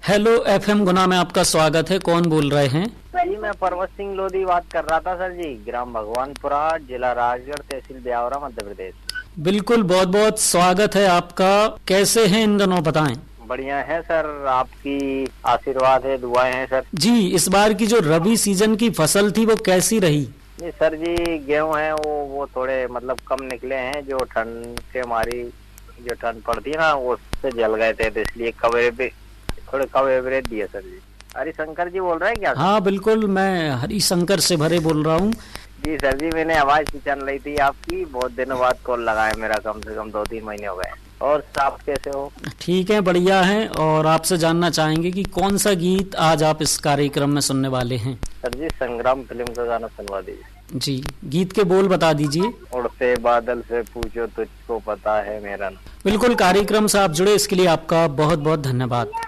Hello FM गुना में आपका स्वागत है। कौन बोल रहे हैं? जी मैं पर्वत सिंह लोधी बात कर रहा था सर जी, ग्राम भगवानपुरा, जिला राजगढ़, तहसील ब्यावरा, मध्य प्रदेश। बिल्कुल, बहुत बहुत स्वागत है आपका। कैसे हैं इन दिनों, बताएं। बढ़िया है सर, आपकी आशीर्वाद है, दुआएं हैं सर जी। इस बार की जो रबी सीजन की फसल थी वो कैसी रही? जी सर जी, गेहूं है वो थोड़े मतलब कम निकले हैं। जो ठंड के हमारी जो ठंड पड़ती है ना वो उससे जल गए थे, तो इसलिए थोड़े कम एवरेज दिए सर जी। हरिशंकर जी बोल रहे हैं क्या सर? हाँ बिल्कुल, मैं हरिशंकर से भरे बोल रहा हूँ। जी सर जी, मैंने आवाज पहचान ली थी आपकी। बहुत दिनों बाद कॉल लगाया मेरा, कम से कम 2-3 महीने हो गए। और आप कैसे हो? ठीक है, बढ़िया है। और आपसे जानना चाहेंगे कि कौन सा गीत आज आप इस कार्यक्रम में सुनने वाले हैं? सर जी, संग्राम फिल्म का गाना सुनवा दीजिए। जी, गीत के बोल बता दीजिए। उड़ते बादल से पूछो तुझको पता है मेरा नाम। बिल्कुल, कार्यक्रम से आप जुड़े इसके लिए आपका बहुत बहुत धन्यवाद।